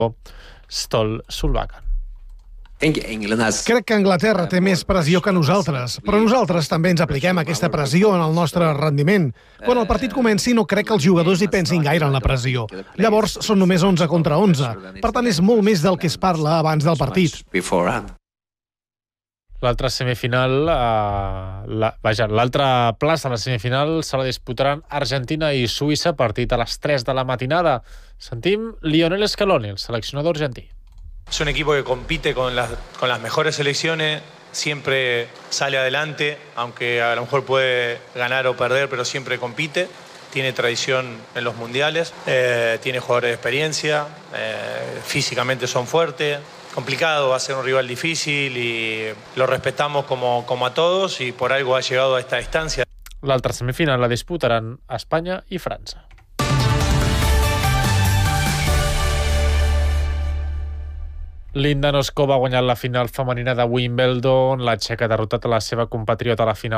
Ståle Solbakken. Crec que Anglaterra té més pressió que nosaltres, però nosaltres també ens apliquem aquesta pressió en el nostre rendiment. Quan el partit comenci no crec que els jugadors hi pensin gaire en la pressió. Llavors són només 11 contra 11, per tant és molt més del que es parla abans del partit. L'altra semifinal, l'altra plaça de la semifinal se la disputaran Argentina i Suïssa, partit a les 3 de la matinada. Sentim Lionel Scaloni, el seleccionador argentí. Es un equipo que compite con las mejores selecciones, siempre sale adelante, aunque a lo mejor puede ganar o perder, pero siempre compite. Tiene tradición en los mundiales, tiene jugadores de experiencia, físicamente son fuertes. Complicado, va a ser un rival difícil y lo respetamos como a todos y por algo ha llegado a esta distancia. L'altra semifinal la disputaran Espanya i França. Linda Noskova ha guanyat la final femenina de Wimbledon. La txeca ha derrotat a la seva compatriota a la final